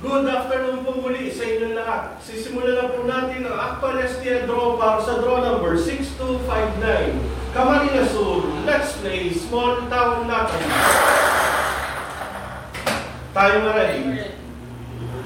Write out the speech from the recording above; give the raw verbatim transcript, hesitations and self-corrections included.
Good afternoon po muli sa inyo lahat. Sisimulan na po natin ang actual S T L draw para sa draw number six two five nine. Camarines Sur, let's play small town lottery. Tayo na ready.